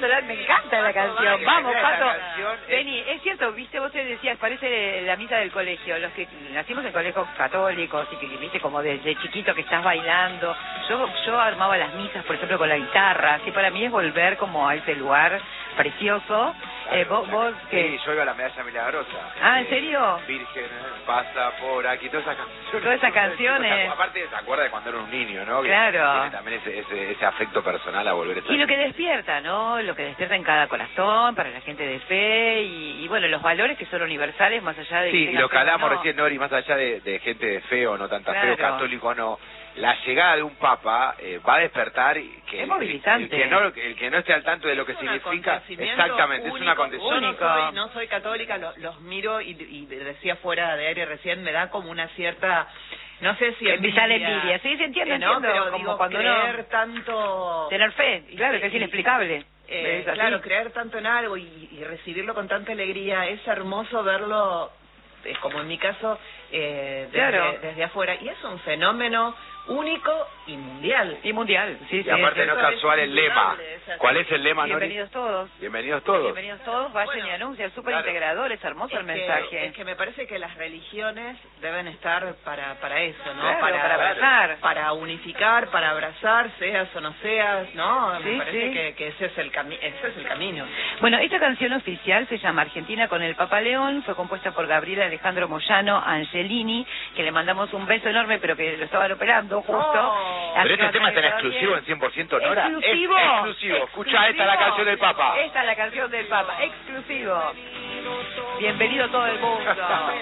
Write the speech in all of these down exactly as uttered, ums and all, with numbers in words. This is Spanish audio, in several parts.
cantándola, me encanta la canción. Vamos, Pato. Vení, es... es cierto, viste, vos te decías, parece la misa del colegio. Los que nacimos en colegios católicos y que viste como desde chiquito que estás bailando. Yo yo armaba las misas, por ejemplo, con la guitarra. Así para mí es volver como a ese lugar precioso. Claro, eh, vos, vos que... Sí, yo iba a la medalla milagrosa. Ah, ¿en eh, serio? Virgen, eh, pasa por aquí, todas esas canciones. Todas esas canciones. Aparte se acuerda de cuando era un niño, ¿no? Que claro. tiene también ese, ese, ese afecto personal a volver a estar. Y lo que despierta, ¿no? Lo que despierta en cada corazón, para la gente de fe, y, y bueno, los valores que son universales, más allá de... Sí, que y lo que hablábamos no. recién, Nori, más allá de, de gente de fe o no tanta claro. fe o católico o no, la llegada de un papa eh, va a despertar que es movilizante. El, el que no el que no esté al tanto de lo que es significa exactamente único, es una condición. Yo no soy, no soy católica, los, los miro y, y decía fuera de aire recién, me da como una cierta, no sé si envidia, envidia. Sí, se entiende, no, entiendo, pero como digo, cuando creer no... tanto, tener fe, claro, que es y, inexplicable. Eh, ¿Es claro, creer tanto en algo y, y recibirlo con tanta alegría, es hermoso verlo, es como en mi caso, eh, desde, claro. desde afuera, y es un fenómeno único y mundial. Y mundial, sí, y sí. aparte no es casual el lema. ¿Cuál es el lema, Nori? Bienvenidos todos. Bienvenidos todos. Bienvenidos todos, vayan bueno, y anuncian, súper claro. integrador, es hermoso es el mensaje. Que, es que me parece que las religiones deben estar para para eso, ¿no? Claro, para, para abrazar. Para unificar, para abrazar, seas o no seas, ¿no? Sí, me parece sí. que, que ese es el cami ese es el camino. Bueno, esta canción oficial se llama Argentina con el Papa León, fue compuesta por Gabriel Alejandro Moyano Angelini, que le mandamos un beso enorme, pero que lo estaban operando justo. Oh. Pero este tema está en exclusivo en cien por ciento, Nora. Exclusivo. Es exclusivo. Escucha, esta es la canción del Papa. Esta es la canción del Papa, exclusivo. Bienvenido todo el mundo.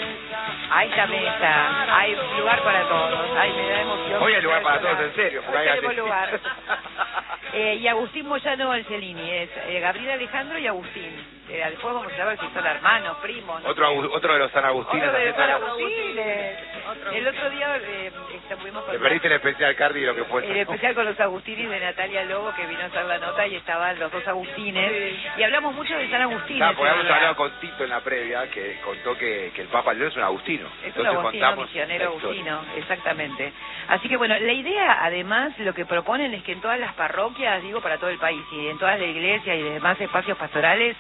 A esta mesa, hay lugar para todos. Ay, me da emoción. Hoy hay lugar para todos, en serio. Hoy tenemos lugar. Eh, y Agustín Moyano Angelini, es eh, Gabriel Alejandro y Agustín. Eh, después vamos a ver si son hermanos, primos. No otro, sé. otro de los San Agustines. Otro de los también. San Agustines. El otro día eh, estuvimos con... Te perdiste el especial, Cardi, lo que fue. El especial con los Agustines de Natalia Lobo, que vino a hacer la nota y estaban los dos Agustines. Sí. Y hablamos mucho de San Agustín. No, porque habíamos hablado con Tito en la previa, que contó que, que el Papa León es un agustino. Es Entonces un agustino, contamos misionero agustino, exactamente. Así que bueno, la idea además, lo que proponen es que en todas las parroquias, digo para todo el país, y en todas las iglesias y demás espacios pastorales,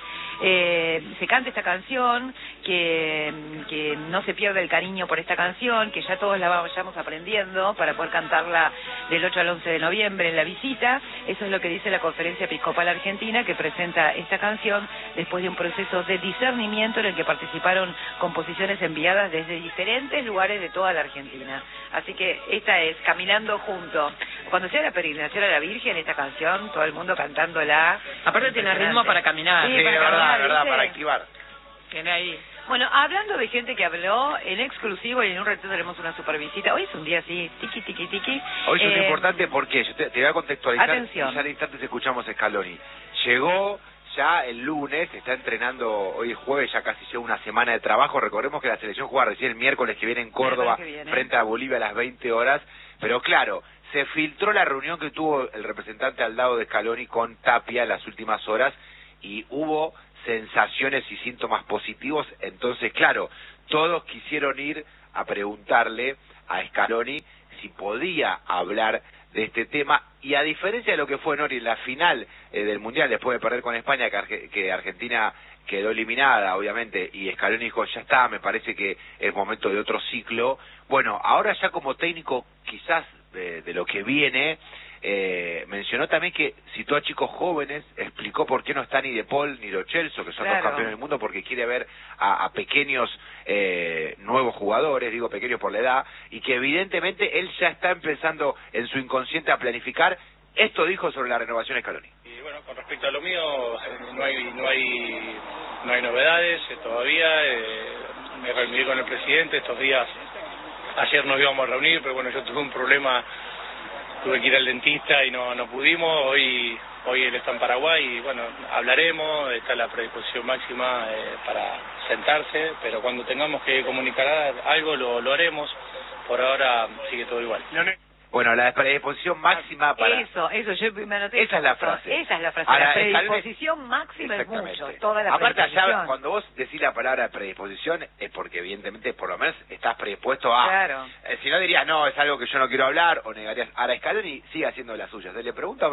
eh, se cante esta canción, que, que no se pierda el cariño por esta canción, que ya todos la vayamos aprendiendo para poder cantarla del ocho al once de noviembre en la visita. Eso es lo que dice la Conferencia Episcopal Argentina, que presenta esta canción después de un proceso de discernimiento en el que participaron composiciones enviadas desde diferentes lugares de toda la Argentina. Así que esta es Caminando Junto. Cuando sea la peregrinación a la Virgen, esta canción, todo el mundo cantándola. Aparte tiene ritmo para caminar. Sí, Sí, para de verdad, caminar, de verdad, ¿viste? para activar. Tiene ahí. Bueno, hablando de gente que habló, en exclusivo y en un ratito tenemos una super visita. Hoy es un día así, tiki, tiki, tiki. Hoy es Eh, importante porque yo te, te voy a contextualizar. Atención. Y ya en instantes escuchamos a Scaloni. Llegó ya el lunes, está entrenando, hoy es jueves, ya casi lleva una semana de trabajo. Recordemos que la selección juega recién el miércoles que viene en Córdoba, que viene. frente a Bolivia a las veinte horas. Pero claro, se filtró la reunión que tuvo el representante al lado de Scaloni con Tapia en las últimas horas y hubo sensaciones y síntomas positivos. Entonces, claro, todos quisieron ir a preguntarle a Scaloni si podía hablar de este tema, y a diferencia de lo que fue Nori en la final eh, del Mundial, después de perder con España, que, Arge que Argentina quedó eliminada, obviamente, y Scaloni dijo, ya está, me parece que es momento de otro ciclo. Bueno, ahora ya como técnico, quizás de, de lo que viene, eh, mencionó también que citó a chicos jóvenes, explicó por qué no está ni De Paul ni Lo Celso, que son Claro. los campeones del mundo, porque quiere ver a, a pequeños eh, nuevos jugadores, digo pequeños por la edad, y que evidentemente él ya está empezando en su inconsciente a planificar. Esto dijo sobre la renovación Scaloni. Y bueno, con respecto a lo mío, no hay no hay no hay novedades eh, todavía. Eh, me reuní con el presidente estos días. Ayer nos íbamos a reunir, pero bueno, yo tuve un problema, tuve que ir al dentista y no no pudimos. Hoy hoy él está en Paraguay y bueno, hablaremos, está la predisposición máxima eh, para sentarse, pero cuando tengamos que comunicar algo lo, lo haremos. Por ahora sigue todo igual. Bueno, la predisposición máxima para... Eso, eso, yo me anoté. Esa es la frase. Esa es la frase. Ahora, la Scaloni- predisposición máxima es Exactamente. mucho, toda la Aparte, predisposición. allá, cuando vos decís la palabra predisposición, es porque evidentemente por lo menos estás predispuesto a... Claro. Eh, si no dirías, no, es algo que yo no quiero hablar, o negarías. Ahora Scaloni sigue haciendo las suyas. Él le pregunta,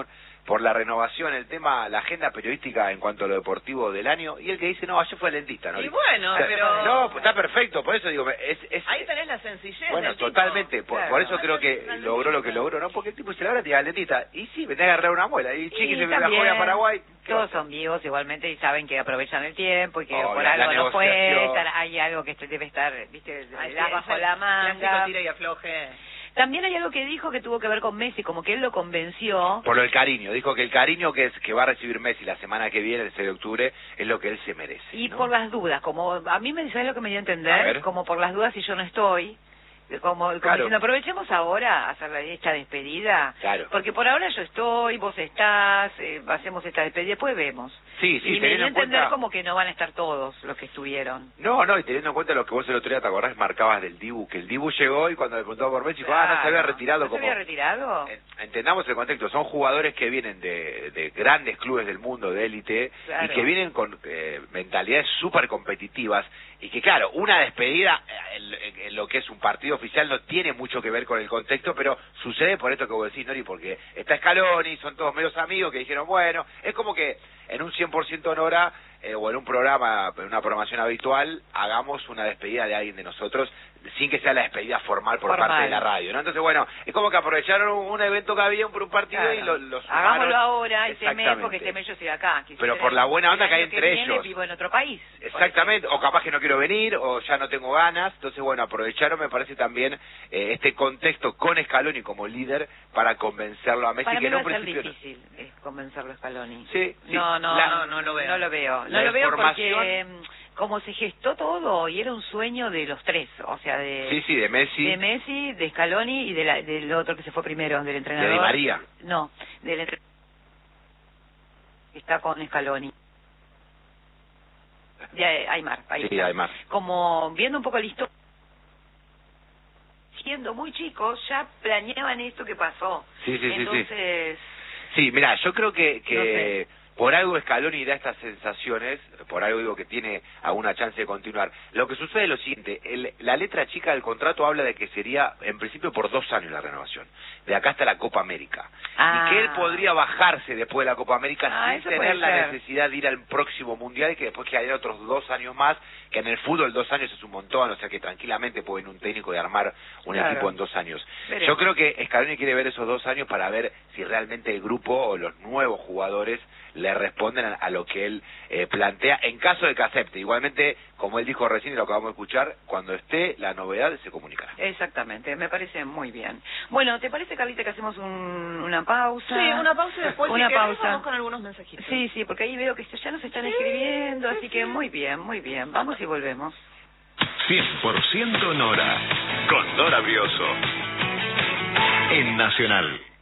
por la renovación, el tema, la agenda periodística en cuanto a lo deportivo del año, y el que dice, no, ayer fue el dentista, ¿no? Y bueno, o sea, pero... No, pues está perfecto, por eso digo, es... es ahí tenés la sencillez. Bueno, del tipo. totalmente, por, Claro. por eso creo que logró lo que logró, ¿no? Porque el tipo se la hora te iba al dentista, y sí, me tenés que agarrar una muela, y chiqui Y se me la también, joya a Paraguay. todos son vivos igualmente y saben que aprovechan el tiempo y que Oh, por la- algo la no puede negociación. estar, hay algo que este debe estar, viste, Ay, las sí, bajo ese la clásico manga. tira y afloje. También hay algo que dijo que tuvo que ver con Messi, como que él lo convenció. Por lo del cariño, dijo que el cariño que es que va a recibir Messi la semana que viene, el seis de octubre, es lo que él se merece. Y ¿no? por las dudas, como a mí me ¿sabes lo que me dio a A entender? ver. Como por las dudas si yo no estoy, como, como Claro. diciendo, aprovechemos ahora a hacer la- esta despedida, Claro. porque por ahora yo estoy, vos estás, eh, hacemos esta despedida, después vemos. Sí, sí, y me dio teniendo a en entender cuenta... como que no van a estar todos los que estuvieron. No, no, y teniendo en cuenta lo que vos el otro día te acordás, marcabas del Dibu, que el Dibu llegó y cuando le preguntó por Messi, dijo, ah, no se había Claro. retirado. ¿No como... se había retirado? En- Entendamos el contexto, son jugadores que vienen de, de grandes clubes del mundo, de élite, Claro. y que vienen con eh, mentalidades súper competitivas, y que claro, una despedida eh, en, en lo que es un partido oficial no tiene mucho que ver con el contexto, pero sucede por esto que vos decís, Nori, porque está Scaloni, son todos medios amigos que dijeron, bueno, es como que en un cien por ciento Nora, eh, o en un programa, en una programación habitual, hagamos una despedida de alguien de nosotros, sin que sea la despedida formal por Formal. parte de la radio, ¿no? Entonces, bueno, es como que aprovecharon un, un evento que había por un partido Claro. y lo, lo sumaron. Hagámoslo ahora, este mes, Exactamente. porque este mes yo estoy acá. Quisiera Pero por la buena onda el que hay año entre viene ellos. vivo en otro país. Exactamente, o capaz que no quiero venir, o ya no tengo ganas, entonces bueno, aprovecharon me parece también eh, este contexto con Scaloni como líder para convencerlo a Messi, Para que mí en va un a ser principio... difícil eh, convencerlo a Scaloni. Sí, sí. No, no, La- no, no lo veo. No lo veo. No La lo veo información- porque mm, como se gestó todo y era un sueño de los tres, o sea, de... Sí, sí, de Messi, De Messi, de Scaloni y de la- del otro que se fue primero, del entrenador. de Di María. No, del entrenador que está con Scaloni. De Aymar. ahí Sí, está. Aymar. Como viendo un poco la historia, siendo muy chicos, ya planeaban esto que pasó. Sí, sí, sí, sí. Entonces, Sí, mira, yo creo que, que No sé. por algo Scaloni da estas sensaciones, por algo digo que tiene alguna chance de continuar. Lo que sucede es lo siguiente, el- la letra chica del contrato habla de que sería en principio por dos años la renovación, de acá hasta la Copa América, Ah. y que él podría bajarse después de la Copa América Ah, sin eso tener puede la ser. necesidad de ir al próximo Mundial y que después quedaría otros dos años más, que en el fútbol dos años es un montón, o sea que tranquilamente puede venir un técnico y armar un Claro. equipo en dos años. Veremos. Yo creo que Scaloni quiere ver esos dos años para ver si realmente el grupo o los nuevos jugadores le responden a, a lo que él eh, plantea, en caso de que acepte. Igualmente, como él dijo recién y lo acabamos de escuchar, cuando esté la novedad se comunicará. exactamente, me parece muy bien. Bueno, ¿te parece, Carlita, que hacemos un- una pausa? Sí, una pausa y después Una si querés, pausa. vamos con algunos mensajitos. Sí, sí, porque ahí veo que ya nos están escribiendo, así que muy bien, muy bien. Vamos y volvemos. cien por ciento Nora, con Nora Brioso, en Nacional.